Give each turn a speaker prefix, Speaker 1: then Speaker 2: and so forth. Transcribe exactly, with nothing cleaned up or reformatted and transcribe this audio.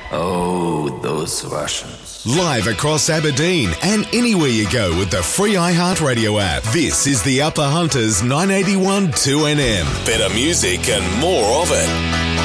Speaker 1: Oh, those Russians.
Speaker 2: Live across Aberdeen and anywhere you go with the free iHeartRadio app. This is the Upper Hunters nine eighty-one two N M. Better music and more of it.